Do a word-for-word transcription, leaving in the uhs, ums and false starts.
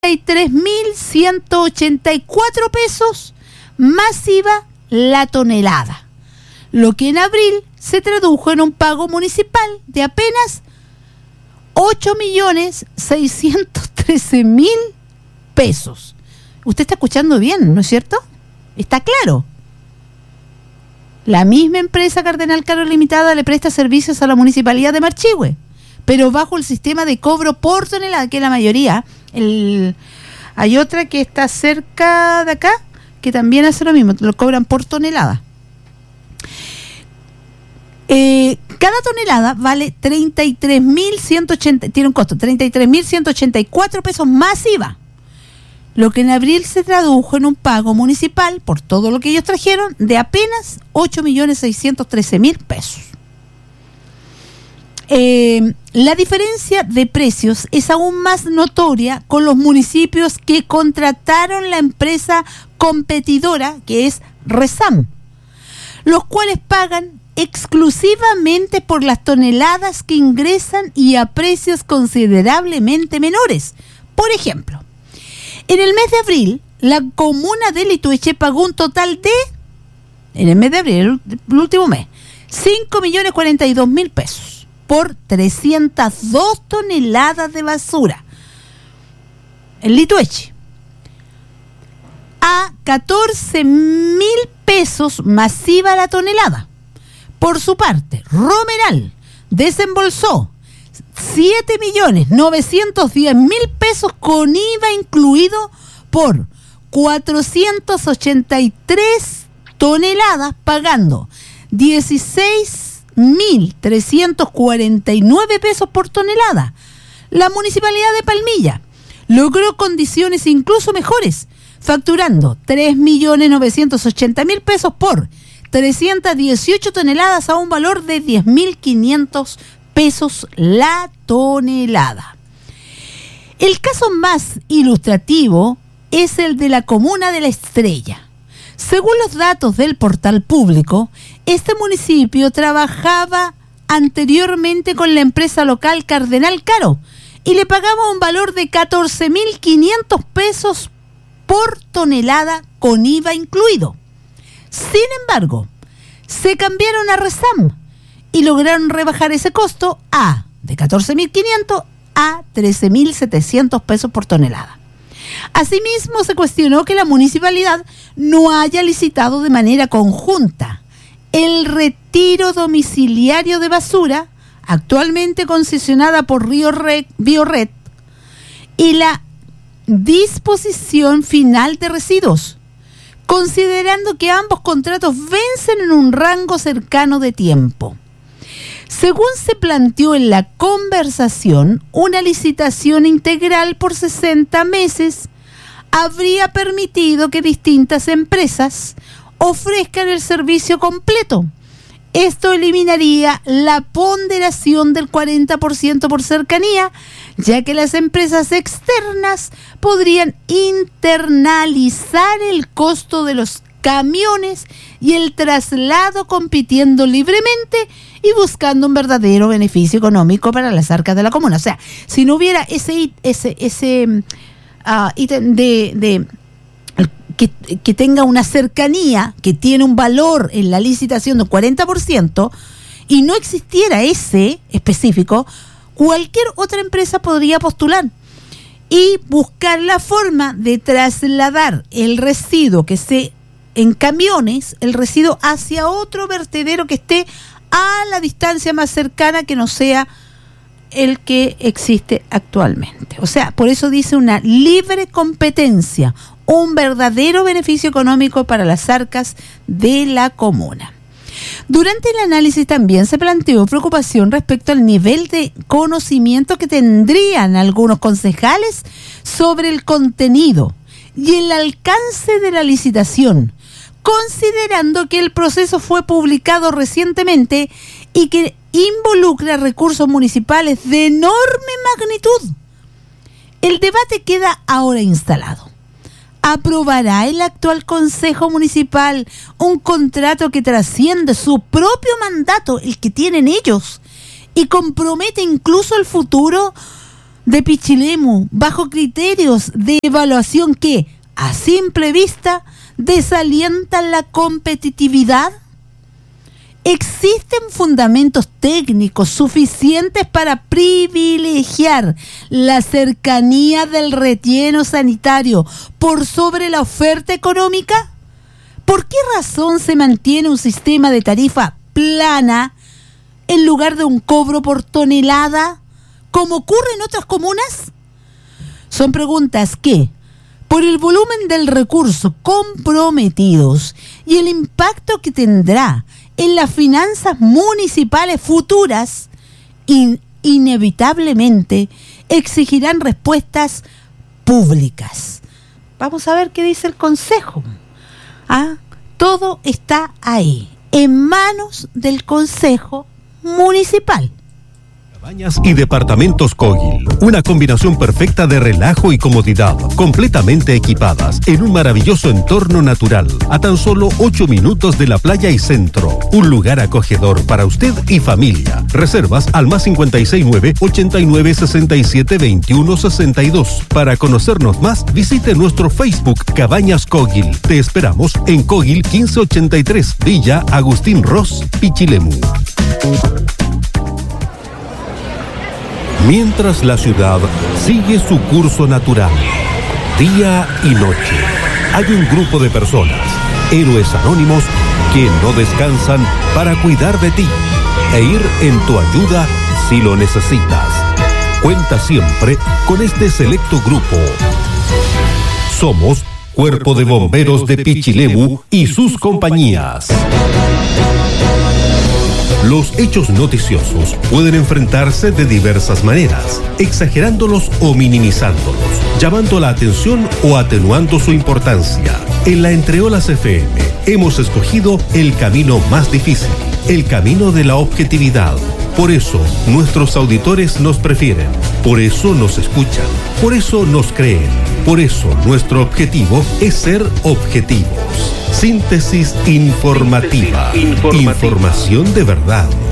tres mil ciento ochenta y cuatro pesos más I V A la tonelada, lo que en abril se tradujo en un pago municipal de apenas ocho millones seiscientos trece mil pesos. Usted está escuchando bien, ¿no es cierto? Está claro. La misma empresa Cardenal Caro Limitada le presta servicios a la Municipalidad de Marchihue, pero bajo el sistema de cobro por tonelada, que es la mayoría. El, hay otra que está cerca de acá, que también hace lo mismo, lo cobran por tonelada. Eh, cada tonelada vale treinta y tres mil ciento ochenta, tiene un costo, treinta y tres mil ciento ochenta y cuatro pesos más I V A, lo que en abril se tradujo en un pago municipal por todo lo que ellos trajeron de apenas ocho millones seiscientos trece mil pesos. Eh, la diferencia de precios es aún más notoria con los municipios que contrataron la empresa competidora, que es Resam, los cuales pagan exclusivamente por las toneladas que ingresan y a precios considerablemente menores. Por ejemplo, en el mes de abril, la comuna de Litueche pagó un total de, en el mes de abril, el último mes, cinco millones cuarenta y dos mil pesos por trescientas dos toneladas de basura en Litueche, a catorce mil pesos más I V A la tonelada. Por su parte, Romeral desembolsó siete millones novecientos diez mil pesos con I V A incluido por cuatrocientas ochenta y tres toneladas, pagando dieciséis mil trescientos cuarenta y nueve pesos por tonelada. La Municipalidad de Palmilla logró condiciones incluso mejores, facturando tres millones novecientos ochenta mil pesos por trescientas dieciocho toneladas a un valor de diez mil quinientos pesos la tonelada. El caso más ilustrativo es el de la comuna de La Estrella. Según los datos del portal público, este municipio trabajaba anteriormente con la empresa local Cardenal Caro y le pagaba un valor de catorce mil quinientos pesos por tonelada con I V A incluido. Sin embargo, se cambiaron a Resam y lograron rebajar ese costo a de catorce mil quinientos a trece mil setecientos pesos por tonelada. Asimismo, se cuestionó que la municipalidad no haya licitado de manera conjunta el retiro domiciliario de basura, actualmente concesionada por Río Red, Biored, y la disposición final de residuos, considerando que ambos contratos vencen en un rango cercano de tiempo. Según se planteó en la conversación, una licitación integral por sesenta meses habría permitido que distintas empresas ofrezcan el servicio completo. Esto eliminaría la ponderación del cuarenta por ciento por cercanía, ya que las empresas externas podrían internalizar el costo de los camiones y el traslado, compitiendo libremente y buscando un verdadero beneficio económico para las arcas de la comuna. O sea, si no hubiera ese ese ese uh, ítem de, de que, que tenga una cercanía, que tiene un valor en la licitación del cuarenta por ciento, y no existiera ese específico, cualquier otra empresa podría postular y buscar la forma de trasladar el residuo que se en camiones, el residuo hacia otro vertedero que esté a la distancia más cercana, que no sea el que existe actualmente. O sea, por eso dice una libre competencia, un verdadero beneficio económico para las arcas de la comuna. Durante el análisis también se planteó preocupación respecto al nivel de conocimiento que tendrían algunos concejales sobre el contenido y el alcance de la licitación, considerando que el proceso fue publicado recientemente y que involucra recursos municipales de enorme magnitud. El debate queda ahora instalado. ¿Aprobará el actual Consejo Municipal un contrato que trasciende su propio mandato, el que tienen ellos, y compromete incluso el futuro de Pichilemu bajo criterios de evaluación que, a simple vista, desalientan la competitividad? ¿Existen fundamentos técnicos suficientes para privilegiar la cercanía del relleno sanitario por sobre la oferta económica? ¿Por qué razón se mantiene un sistema de tarifa plana en lugar de un cobro por tonelada, como ocurre en otras comunas? Son preguntas que, por el volumen del recurso comprometidos y el impacto que tendrá en las finanzas municipales futuras, in- inevitablemente exigirán respuestas públicas. Vamos a ver qué dice el Consejo. Ah, todo está ahí, en manos del Consejo Municipal. Cabañas y departamentos Kogel, una combinación perfecta de relajo y comodidad, completamente equipadas en un maravilloso entorno natural, a tan solo ocho minutos de la playa y centro. Un lugar acogedor para usted y familia. Reservas al más cincuenta y seis nueve, ochenta y nueve, sesenta y siete, veintiuno, sesenta y dos. Para conocernos más, visite nuestro Facebook Cabañas Kogel. Te esperamos en Kogel quince ochenta y tres, Villa Agustín Ross, Pichilemu. Mientras la ciudad sigue su curso natural, día y noche, hay un grupo de personas, héroes anónimos, que no descansan para cuidar de ti e ir en tu ayuda si lo necesitas. Cuenta siempre con este selecto grupo. Somos Cuerpo de Bomberos de Pichilemu y sus compañías. Los hechos noticiosos pueden enfrentarse de diversas maneras, exagerándolos o minimizándolos, llamando la atención o atenuando su importancia. En la Entreolas F M hemos escogido el camino más difícil, el camino de la objetividad. Por eso nuestros auditores nos prefieren, por eso nos escuchan, por eso nos creen, por eso nuestro objetivo es ser objetivos. Síntesis informativa. Síntesis informativa. Información de verdad.